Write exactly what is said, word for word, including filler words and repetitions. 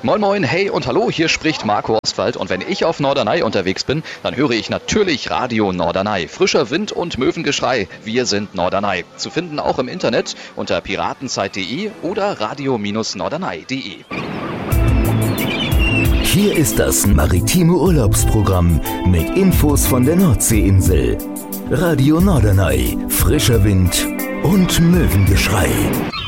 Moin Moin, hey und hallo, hier spricht Marco Ostwald und wenn ich auf Norderney unterwegs bin, dann höre ich natürlich Radio Norderney. Frischer Wind und Möwengeschrei, wir sind Norderney. Zu finden auch im Internet unter piratenzeit punkt de oder radio norderney punkt de. Hier ist das maritime Urlaubsprogramm mit Infos von der Nordseeinsel. Radio Norderney, frischer Wind und Möwengeschrei.